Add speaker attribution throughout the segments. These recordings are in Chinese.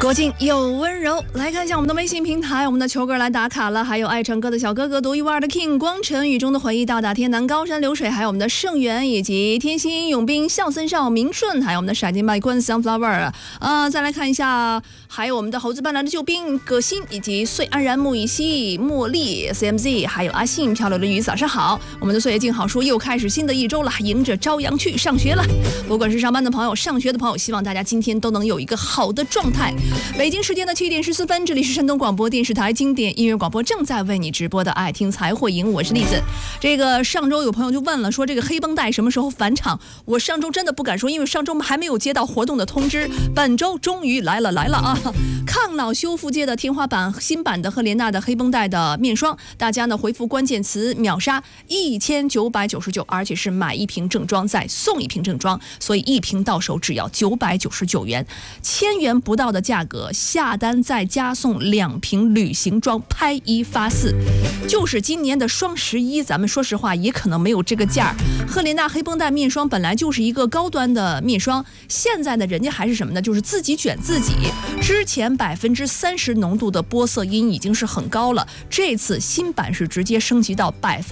Speaker 1: 国境有温柔，来看一下我们的微信平台，我们的球哥来打卡了，还有爱唱歌的小哥哥、独一无二的 King 光晨、雨中的回忆、到达天南、高山流水，还有我们的盛元以及天心、永斌、孝森少、明顺，还有我们的闪电麦昆 Sunflower。再来看一下，还有我们的猴子伴郎的救兵葛欣，以及岁安然、穆以熙、茉莉、CMZ， 还有阿信、漂流的鱼。早上好，我们的岁月静好书又开始新的一周了，迎着朝阳去上学了。不管是上班的朋友、上学的朋友，希望大家今天都能有一个好的状态。北京时间的7点14分，这里是山东广播电视台经典音乐广播正在为你直播的爱听才会赢，我是栗子。这个上周有朋友就问了，说这个黑绷带什么时候返场？我上周真的不敢说，因为上周还没有接到活动的通知，本周终于来了啊！抗老修复界的天花板，新版的赫莲娜的黑绷带的面霜，大家呢回复关键词秒杀1999，而且是买1瓶正装再送1瓶正装，所以1瓶到手只要999元，1000元不到的价格，下单再加送2瓶旅行装，拍1发4，就是今年的双11，咱们说实话也可能没有这个价。赫莲娜黑绷带面霜本来就是一个高端的面霜，现在呢人家还是什么呢？就是自己卷自己。之前30%浓度的玻色因已经是很高了，这次新版是直接升级到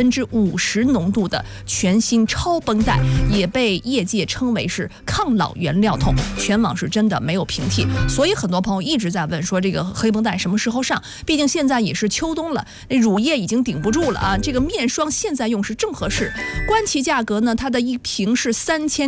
Speaker 1: 50%浓度的全新超绷带，也被业界称为是抗老原料桶，全网是真的没有平替。所以很多朋友一直在问说这个黑绷带什么时候上，毕竟现在也是秋冬了，那乳液已经顶不住了啊，这个面霜现在用是正合适。官旗价格呢，它的1瓶是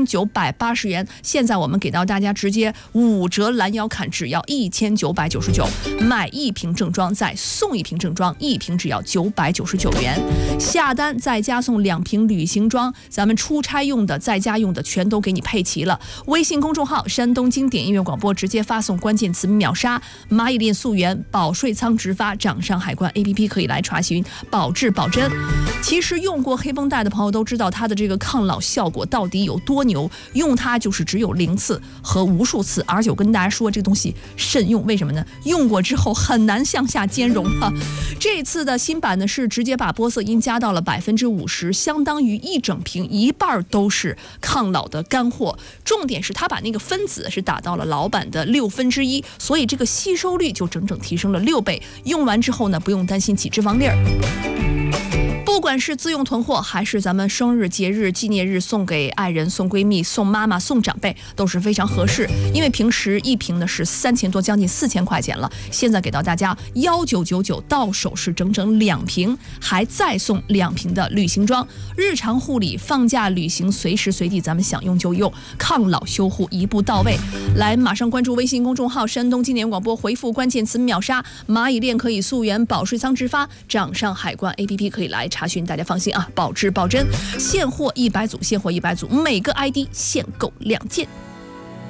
Speaker 1: 3980元，现在我们给到大家直接5折拦腰砍，只要1999，买1瓶正装再送1瓶正装，1瓶只要999元，下单再加送2瓶旅行装，咱们出差用的在家用的全都给你配齐了。微信公众号山东经典音乐广播，直接发送关键词秒杀，蚂蚁链溯源，保税仓直发，掌上海关 APP 可以来查询，保质保真。其实用过黑绷带的朋友都知道它的这个抗老效果到底有多牛，用它就是只有0次和无数次，而且我跟大家说这个东西慎用，为什么呢？用过之后很难向下兼容啊。这次的新版呢是直接把玻色因加到了50%，相当于1整瓶1半都是抗老的干货。重点是它把那个分子是打到了老版的1/6，所以这个吸收率就整整提升了6倍。用完之后呢，不用担心起脂肪粒儿。不管是自用囤货，还是咱们生日、节日、纪念日送给爱人、送闺蜜、送妈妈、送长辈，都是非常合适。因为平时1瓶呢是3000多，将近4000块钱了，现在给到大家1999，到手是整整2瓶，还再送2瓶的旅行装，日常护理、放假旅行，随时随地咱们想用就用，抗老修护一步到位。来，马上关注微信公众号山东经典广播，回复关键词秒杀，蚂蚁链可以溯源，保税仓直发，掌上海关 APP 可以来查询，大家放心啊，保质保真，现货100组，每个 ID 限购2件。